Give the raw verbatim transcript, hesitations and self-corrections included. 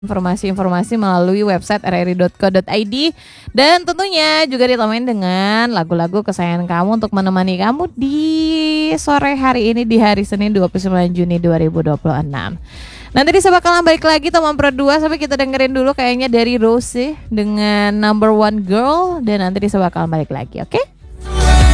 informasi-informasi melalui website r r i dot co dot i d dan tentunya juga ditemani dengan lagu-lagu kesayangan kamu untuk menemani kamu di sore hari ini di hari Senin dua puluh sembilan Juni dua ribu dua puluh enam. Nanti Disa bakalan balik lagi teman Pro dua, sampai kita dengerin dulu kayaknya dari Rose dengan Number One Girl dan nanti Disa bakalan balik lagi, oke? Okay?